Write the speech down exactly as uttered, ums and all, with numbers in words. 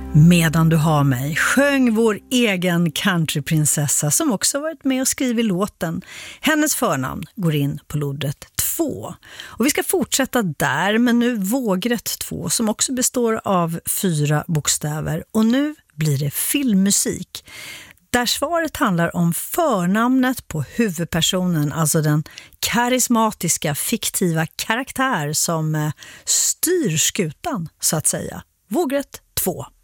Medan du har mig sjöng vår egen countryprinsessa som också varit med och skrivit låten. Hennes förnamn går in på lodret två. Och vi ska fortsätta där, men nu vågrätt två som också består av fyra bokstäver. Och nu blir det filmmusik. Där svaret handlar om förnamnet på huvudpersonen, alltså den karismatiska fiktiva karaktär som styr skutan så att säga. Vågrätt två.